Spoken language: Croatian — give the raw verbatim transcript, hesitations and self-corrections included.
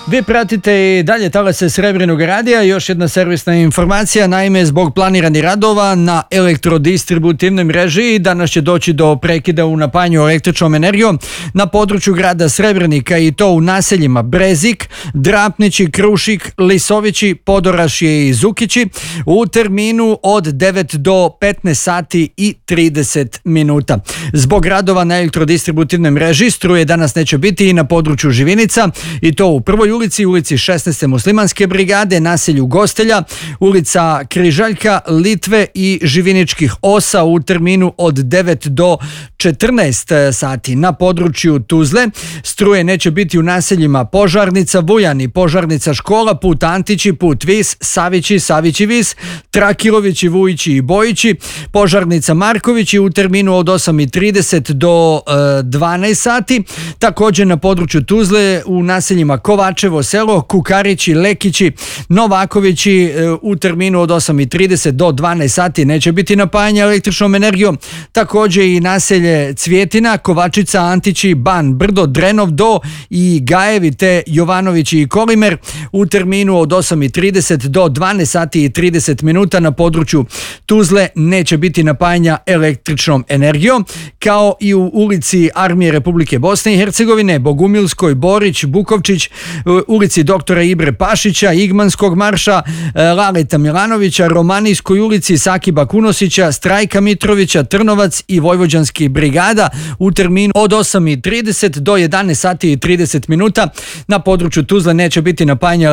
Vi pratite i dalje talase Srebrnog radija, još jedna servisna informacija, naime zbog planiranih radova na elektrodistributivnoj mreži danas će doći do prekida u napajanju električnom energijom na području grada Srebrenika i to u naseljima Brezik, Drapnići, Krušik, Lisovići, Podorašje i Zukići u terminu od devet do petnaest sati i trideset minuta. Zbog radova na elektrodistributivnoj mreži struje danas neće biti i na području Živinica i to u prvoj ulici, ulici šesnaeste muslimanske brigade, naselju Gostelja, ulica Križaljka, Litve i Živiničkih osa u terminu od devet do četrnaest sati. Na području Tuzle struje neće biti u naseljima Požarnica, Vujani, Požarnica škola, put Antići, put Vis, Savići, Savići Vis, Trakirovići, Vujići i Bojići, Požarnica Markovići u terminu od osam i trideset do dvanaest sati. Također na području Tuzle u naseljima Kovačevo selo, Kukarići, Lekići, Novakovići u terminu od osam i trideset do dvanaest sati neće biti napajanje električnom energijom. Također i naselje Cvjetina, Kovačica, Antići, Ban, Brdo, Drenov do i Gajevi te Jovanovići i Kolimer u terminu od osam i trideset do dvanaest sati i trideset minuta na području Tuzle neće biti napajanja električnom energijom, kao i u ulici Armije Republike Bosne i Hercegovine, Bogumilskoj, Borić, Bukovčić, ulici doktora Ibre Pašića, Igmanskog marša, Laleta Milanovića, Romanijskoj ulici Sakiba Kunosića, Strajka Mitrovića, Trnovac i Vojvođanskih brigada u terminu od osam i trideset do jedanaest sati i trideset minuta. Na području Tuzle neće biti napajanja